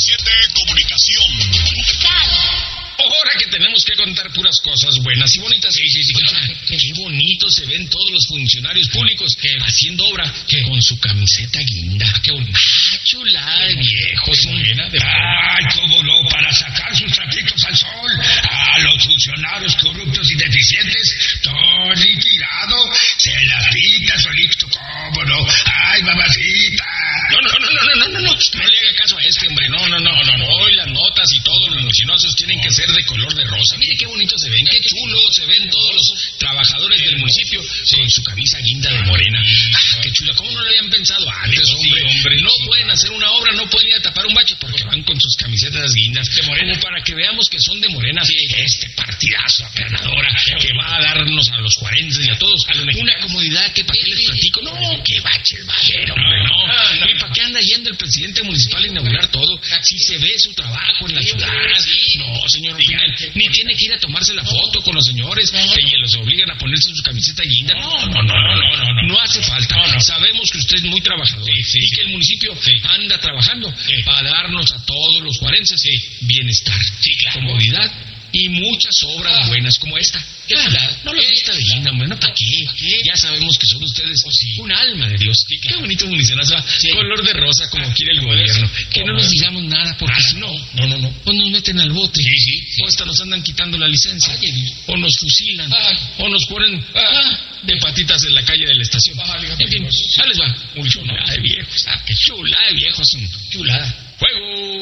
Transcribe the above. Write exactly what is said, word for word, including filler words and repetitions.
siete Comunicación. Ahora que tenemos que contar puras cosas buenas y bonitas. Sí, sí, sí. Oiga, qué bonito se ven todos los funcionarios públicos ¿Qué? haciendo obra ¿Qué? con su camiseta guinda. Qué bonita. Ah, chulada de viejos. Morena, de Ay, cómo no, para sacar sus trapitos al sol. A los funcionarios corruptos y deficientes, todo liquidado, se la pita solito, cómo no. Ay, mamacita. No, no, no, no, no, no, no, no, no le haga caso a este hombre. No, no, no, no, no. Hoy las notas y todos los multinosos tienen que ser de color de rosa. Mire qué bonito se ven, qué chulo se ven todos los trabajadores del municipio con su camisa guinda de morena. Ah, qué chula. ¿Cómo no lo habían pensado antes, hombre? hombre? No pueden hacer una obra, no pueden ir a tapar un bache porque van con sus camisetas guindas de morena. Como para que veamos que son de morena. Este partidazo apernadora que va a darnos a los cuarenses y a todos una comodidad que para qué les platico. No, que bache el bajero, hombre, no. ¿Y para qué anda yendo el presidente municipal a inaugurar todo? Si se ve su trabajo en la ciudad. No, señor Ofinel, ni tiene que ir a tomarse la foto con los señores que los obligan a ponerse su camiseta guinda. No, no, no, no, no, no, no, no hace falta. No, no. Sabemos que usted es muy trabajador sí, sí, y que el municipio sí. anda trabajando sí. para darnos a todos los juarenses sí. bienestar, sí, claro. comodidad y muchas obras ah. buenas como esta. ¿Qué ah, no lo vista de guinda, hombre, no para qué. qué. Ya sabemos que son ustedes oh, sí. un alma de Dios. Sí, claro. Qué bonito municianazo, sí. color de rosa como ah, quiere el gobierno. Que no nos digamos nada porque ah, si no, no, no, no, pues nos meten al bote. Sí, sí, sí. O hasta nos andan quitando la licencia. Ay, o nos fusilan. Ay. O nos ponen ah, de patitas en la calle de la estación. Ay, en fin, ya les va. Muy chula de viejos. Ah, qué chula de viejos. Chulada. Fuego.